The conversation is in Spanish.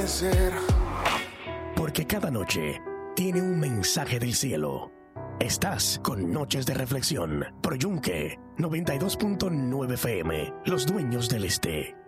amanecer. Porque cada noche tiene un mensaje del cielo. Estás con Noches de Reflexión, Pro Yunque 92.9 FM, Los Dueños del Este.